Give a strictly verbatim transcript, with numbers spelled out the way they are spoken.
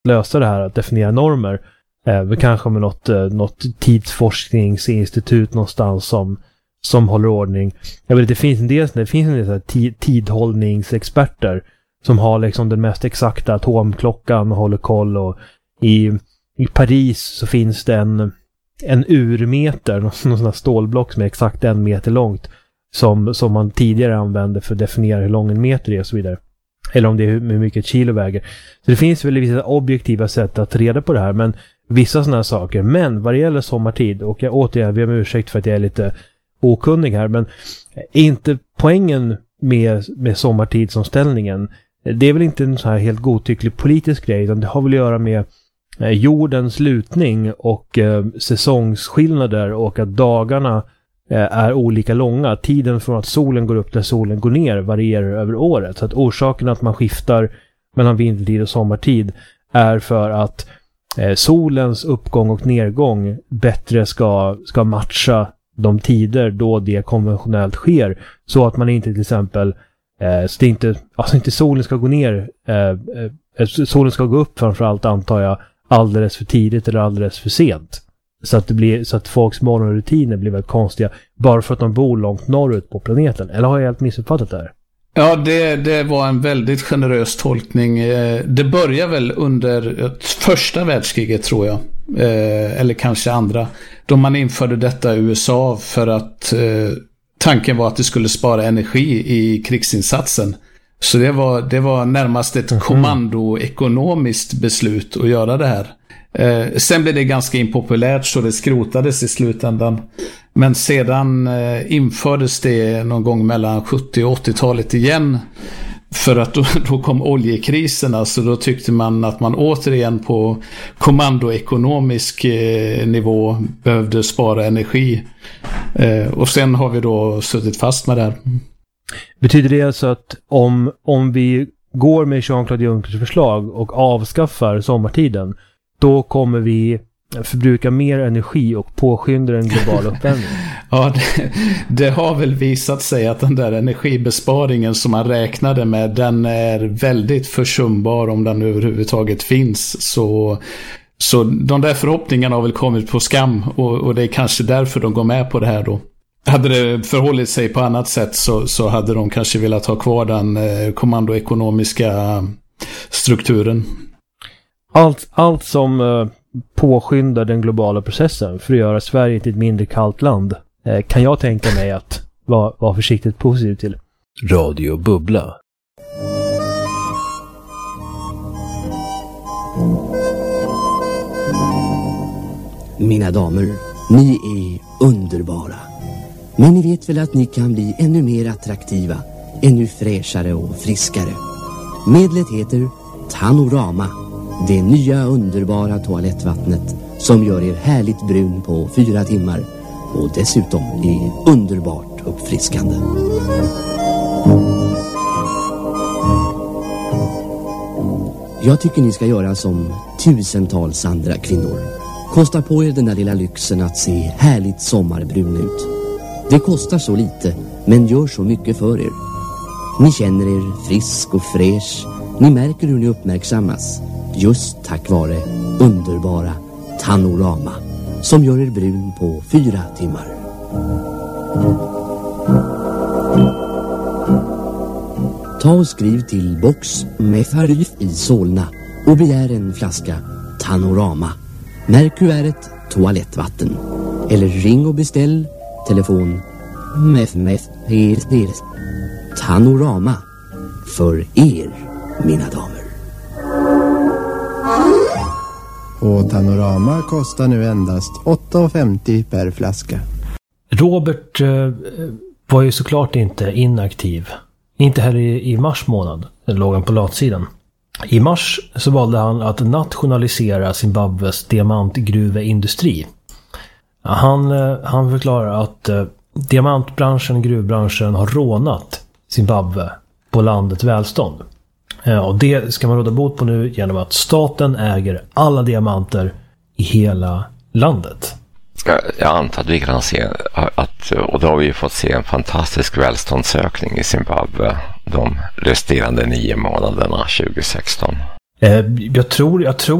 lösa det här, att definiera normer. Eh, kanske med något, eh, något tidsforskningsinstitut någonstans som, som håller ordning. Jag vet, det finns en del, det finns en del så här tid, tidhållningsexperter som har liksom den mest exakta atomklockan och håller koll. Och i, i Paris så finns det en, en urmeter, någon sån här stålblock som är exakt en meter långt, som, som man tidigare använde för att definiera hur lång en meter är och så vidare. Eller om det är hur mycket kilo väger. Så det finns väl vissa objektiva sätt att reda på det här, men vissa sådana här saker. Men vad det gäller sommartid, och jag återigen ber om ursäkt för att jag är lite okunnig här, men inte poängen med, med sommartidsomställningen, det är väl inte en så här helt godtycklig politisk grej, utan det har väl att göra med eh, jordens lutning och eh, säsongsskillnader, och att dagarna eh, är olika långa. Tiden från att solen går upp till solen går ner varierar över året. Så att orsaken att man skiftar mellan vintertid och sommartid är för att eh, solens uppgång och nedgång bättre ska, ska matcha de tider då det konventionellt sker, så att man inte till exempel eh, så det inte, alltså inte solen ska gå ner eh, eh, solen ska gå upp framförallt, antar jag, alldeles för tidigt eller alldeles för sent, så att det blir, så att folks morgonrutiner blir väldigt konstiga bara för att de bor långt norrut på planeten. Eller har jag helt missuppfattat det här? Ja, det, det var en väldigt generös tolkning. Det börjar väl under första världskriget, tror jag. Eller kanske andra. Då man införde detta i U S A för att eh, tanken var att det skulle spara energi i krigsinsatsen. Så det var, det var närmast ett mm-hmm. kommandoekonomiskt beslut att göra det här. Eh, sen blev det ganska impopulärt, så det skrotades i slutändan. Men sedan eh, infördes det någon gång mellan sjuttio- och åttiotalet igen. För att då, då kom oljekriserna, så då tyckte man att man återigen på kommandoekonomisk eh, nivå behövde spara energi. Eh, och sen har vi då suttit fast med det här. Betyder det alltså att om, om vi går med Jean-Claude Junckers förslag och avskaffar sommartiden, då kommer vi förbruka mer energi och påskynda en global uppvärmning? Ja, det, det har väl visat sig att den där energibesparingen som man räknade med, den är väldigt försumbar om den överhuvudtaget finns. Så, så de där förhoppningarna har väl kommit på skam, och, och det är kanske därför de går med på det här då. Hade det förhållit sig på annat sätt så, så hade de kanske velat ha kvar den eh, kommandoekonomiska strukturen. Allt, allt som eh, påskyndar den globala processen för att göra Sverige till ett mindre kallt land eh, kan jag tänka mig att vara, vara försiktigt positiv till. Radio Bubbla. Mina damer, ni är underbara. Men ni vet väl att ni kan bli ännu mer attraktiva, ännu fräschare och friskare. Medlet heter Tanorama, det nya underbara toalettvattnet som gör er härligt brun på fyra timmar och dessutom är underbart uppfriskande. Jag tycker ni ska göra som tusentals andra kvinnor. Kosta på er den där lilla lyxen att se härligt sommarbrun ut. Det kostar så lite, men gör så mycket för er. Ni känner er frisk och fräsch. Ni märker hur ni uppmärksammas. Just tack vare underbara Tanorama, som gör er brun på fyra timmar. Ta och skriv till box Mefarif i Solna och begär en flaska Tanorama. Märk kuvertet toalettvatten. Eller ring och beställ telefon mef mef er er Tanorama för er, mina damer. Och Tanorama kostar nu endast åtta femtio per flaska. Robert eh, var ju såklart inte inaktiv. Inte heller i, i mars månad, låg han på latsidan. I mars så valde han att nationalisera Zimbabwes diamantgruveindustri. Han, han förklarar att eh, diamantbranschen, gruvbranschen har rånat Zimbabwe på landets välstånd. Eh, och det ska man råda bot på nu genom att staten äger alla diamanter i hela landet. Jag antar att vi kan se att, och då har vi fått se en fantastisk välståndsökning i Zimbabwe de resterande nio månaderna tjugo sexton. Eh, jag tror, jag tror